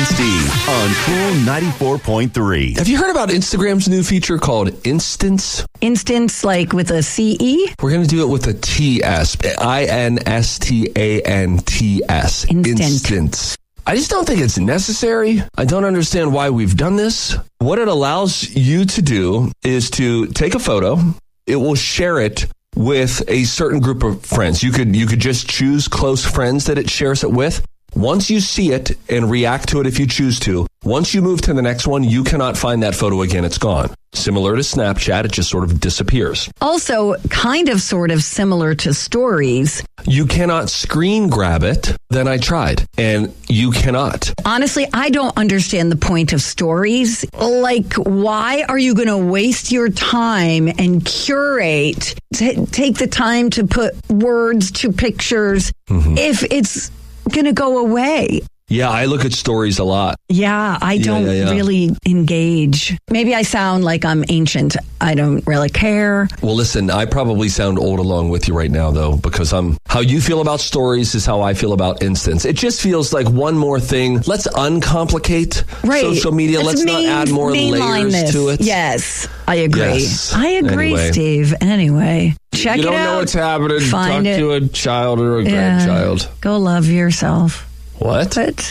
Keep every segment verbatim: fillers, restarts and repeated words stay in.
and Steve on Cool ninety-four point three. Have you heard about Instagram's new feature called Instance? Instance, like with a C E? We're going to do it with a T S. I N S T A N T S. Instant. Instance. I just don't think it's necessary. I don't understand why we've done this. What it allows you to do is to take a photo. It will share it with a certain group of friends. You could you could just choose close friends that it shares it with. Once you see it and react to it if you choose to, once you move to the next one, you cannot find that photo again. It's gone. Similar to Snapchat, it just sort of disappears. Also, kind of sort of similar to stories. You cannot screen grab it. Then I tried, and you cannot. Honestly, I don't understand the point of stories. Like, why are you going to waste your time and curate, t- take the time to put words to pictures mm-hmm. if it's going to go away? Yeah, I look at stories a lot. Yeah, I don't yeah, yeah, yeah. really engage. Maybe I sound like I'm ancient. I don't really care. Well, listen, I probably sound old along with you right now, though, because I'm how you feel about stories is how I feel about Instance. It just feels like one more thing. Let's uncomplicate right. social media. Let's, Let's main, not add more layers this. to it. Yes, I agree. Yes. I agree, anyway. Steve. Anyway, check you it out. You don't know what's happening. Find Talk it. to a child or a yeah. grandchild. Go love yourself. What? But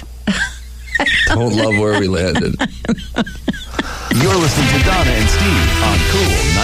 don't love where we landed. You're listening to Donna and Steve on Cool